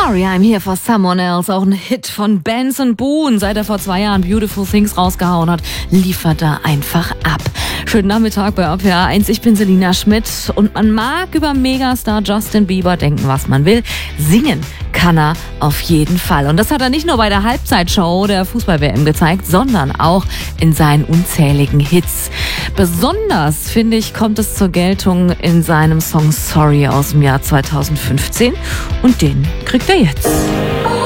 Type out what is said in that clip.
Sorry, I'm here for someone else. Auch ein Hit von Benson Boone. Seit er vor 2 Jahren Beautiful Things rausgehauen hat, liefert er einfach ab. Schönen Nachmittag bei RPA 1. Ich bin Selina Schmidt und man mag über Megastar Justin Bieber denken, was man will. Singen kann er auf jeden Fall. Und das hat er nicht nur bei der Halbzeitshow der Fußball-WM gezeigt, sondern auch in seinen unzähligen Hits. Besonders, finde ich, kommt es zur Geltung in seinem Song Sorry aus dem Jahr 2015. Und den kriegt er jetzt.